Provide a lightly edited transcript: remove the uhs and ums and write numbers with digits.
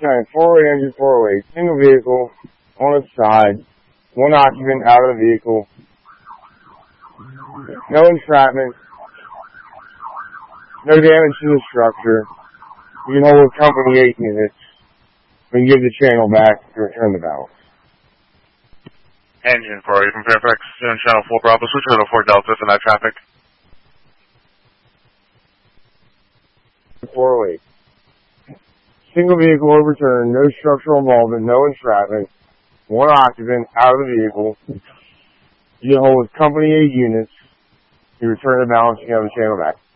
County 408 engine 408, single vehicle on its side, one occupant out of the vehicle, no entrapment, no damage to the structure. You can hold with company 8 units. We can give the channel back to return the balance. Engine 408 from Fairfax, in channel 4 Bravo, switch to 4 Delta for that traffic. 408. Single vehicle overturned, no structural involvement, no entrapment, one occupant out of the vehicle. You can hold with company 8 units. You return the balance, you have the channel back.